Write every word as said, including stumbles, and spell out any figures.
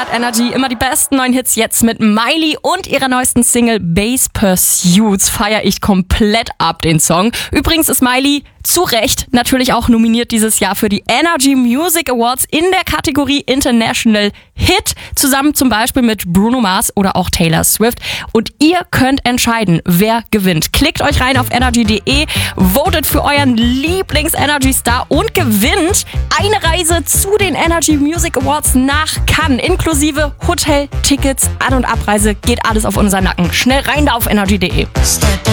Start Energy, immer die besten neuen Hits jetzt mit Miley und ihrer neuesten Single Base Pursuits. Feier ich komplett ab, den Song. Übrigens ist Miley zu Recht natürlich auch nominiert dieses Jahr für die Energy Music Awards in der Kategorie International Hit, zusammen zum Beispiel mit Bruno Mars oder auch Taylor Swift. Und ihr könnt entscheiden, wer gewinnt. Klickt euch rein auf energy punkt de, votet für euren Lieblings-Energy-Star und gewinnt eine Reise zu den Energy Music Awards nach Cannes, inklusive Hotel, Tickets, An- und Abreise. Geht alles auf unseren Nacken. Schnell rein da auf energy punkt de.